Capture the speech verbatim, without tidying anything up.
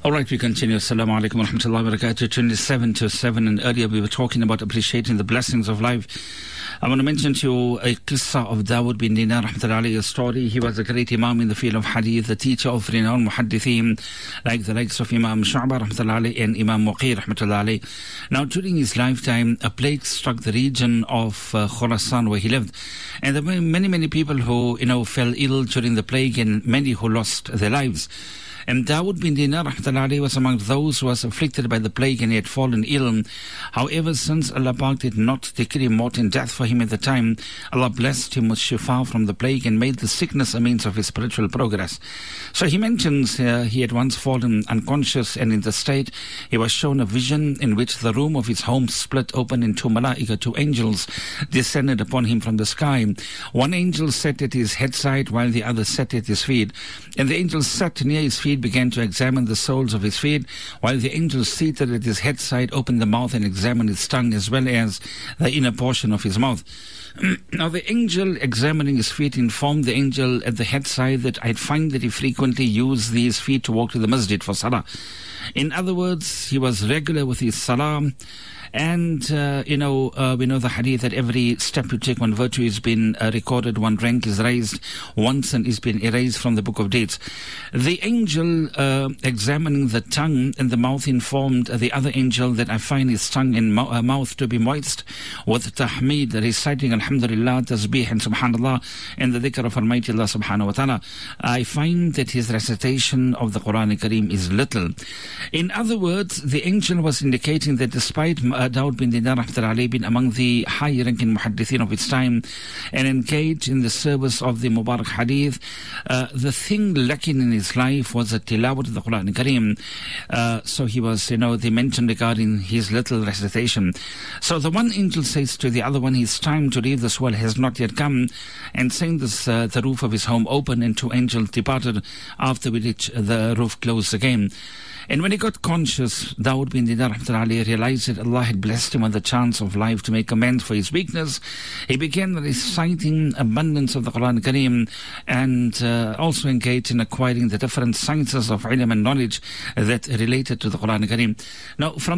All right, we continue. Assalamu alaikum wa rahmatullahi wa barakatuh. twenty-seven to seven, and earlier we were talking about appreciating the blessings of life. I want to mention to you a qissa of Dawood bin Dinar, rahmatullahi alayhi, a story. He was a great imam in the field of hadith, the teacher of renowned muhaddithin, like the likes of Imam Shu'bah, rahmatullahi alayhi, and Imam Muqir, rahmatullahi alayhi. Now, during his lifetime, a plague struck the region of uh, Khurasan where he lived. And there were many, many people who, you know, fell ill during the plague, and many who lost their lives. And Dawood bin Dinar, rahmatullahi alayhi, was among those who was afflicted by the plague, and he had fallen ill. However, since Allah Pak did not decree mort and death for him at the time, Allah blessed him with shifa from the plague and made the sickness a means of his spiritual progress. So he mentions uh, he had once fallen unconscious, and in the state he was shown a vision in which the room of his home split open, and two malaika, two angels, descended upon him from the sky. One angel sat at his headside while the other sat at his feet. And the angel sat near his feet began to examine the soles of his feet, while the angel seated at his headside opened the mouth and examined his tongue as well as the inner portion of his mouth. Now the angel examining his feet informed the angel at the headside that I find that he frequently used these feet to walk to the masjid for salah. In other words, he was regular with his salah. And, uh, you know, uh, we know the hadith that every step you take, one virtue is been uh, recorded, one rank is raised, one sin is been erased from the book of deeds. The angel uh, examining the tongue and the mouth informed uh, the other angel that I find his tongue and mou- uh, mouth to be moist with tahmeed, reciting alhamdulillah, tasbih and subhanallah, and the dhikr of Almighty Allah subhanahu wa ta'ala. I find that his recitation of the Quran Kareem is little. In other words, the angel was indicating that despite uh, Dawood bin Dinar, rahmatullahi alayhi, been among the high-ranking muhaddithin of its time and engaged in the service of the Mubarak Hadith, uh, the thing lacking in his life was a tilawat of the Quran Kareem. Uh, so he was, you know, they mentioned regarding his little recitation. So the one angel says to the other one, his time to leave this world has not yet come, and saying this, uh, the roof of his home opened, and two angels departed, after which the roof closed again. And when he got conscious, Dawood bin Dinar, rahmatullahi alayhi, realized that Allah had blessed him with the chance of life to make amends for his weakness. He began reciting abundance of the Quran Kareem, and uh, also engaged in acquiring the different sciences of ilm and knowledge that related to the Quran Kareem. Now, from